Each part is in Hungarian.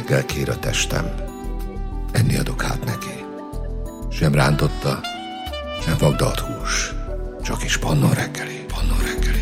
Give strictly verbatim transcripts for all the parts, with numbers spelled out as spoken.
reggel kér a testem. Enni adok hát neki. Sem rántotta, sem vagdalt hús. Csak is pannon reggeli, pannon reggeli.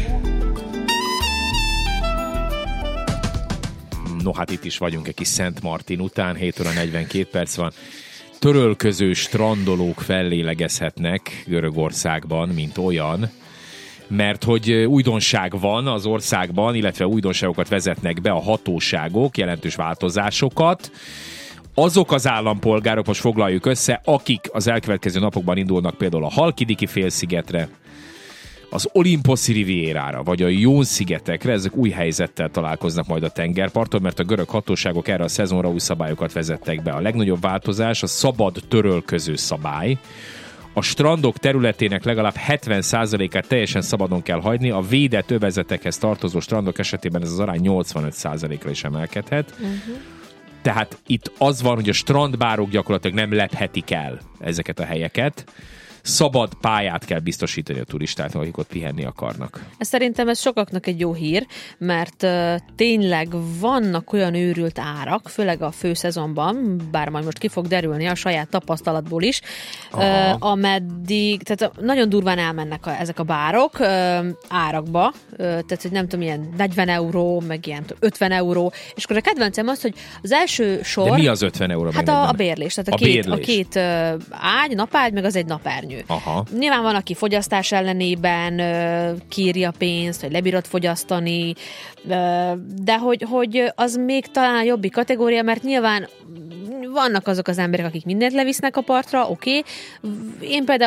No, hát itt is vagyunk egy kis Szent Martin után, hét óra negyvenkét perc van. Törölköző strandolók fellélegezhetnek Görögországban, mint olyan, mert hogy újdonság van az országban, illetve újdonságokat vezetnek be a hatóságok, jelentős változásokat. Azok az állampolgárok, most foglaljuk össze, akik az elkövetkező napokban indulnak például a Halkidiki félszigetre, az Olimposzi Rivierára, vagy a Jón-szigetekre, ezek új helyzettel találkoznak majd a tengerparton, mert a görög hatóságok erre a szezonra új szabályokat vezettek be. A legnagyobb változás a szabad törölköző szabály. A strandok területének legalább hetven százalékát teljesen szabadon kell hagyni, a védett övezetekhez tartozó strandok esetében ez az arány nyolcvanöt százalékra is emelkedhet. Uh-huh. Tehát itt az van, hogy a strandbárok gyakorlatilag nem lephetik el ezeket a helyeket. Szabad pályát kell biztosítani a turistáknak, akik ott pihenni akarnak. Szerintem ez sokaknak egy jó hír, mert uh, tényleg vannak olyan őrült árak, főleg a főszezonban, bár majd most ki fog derülni a saját tapasztalatból is, uh, ameddig, tehát nagyon durván elmennek a, ezek a bárok uh, árakba, uh, tehát hogy nem tudom, ilyen negyven euró, meg ilyen ötven euró, és akkor a kedvencem az, hogy az első sor... De mi az ötven euró? Hát a, a bérlés, tehát a, a, két, bérlés. a két uh, ágy, napágy, meg az egy napernyő. Aha. Nyilván van, aki fogyasztás ellenében ö, kírja pénzt, hogy lebírod fogyasztani, ö, de hogy, hogy az még talán a jobbik kategória, mert nyilván vannak azok az emberek, akik mindent levisznek a partra, oké. Okay. Én például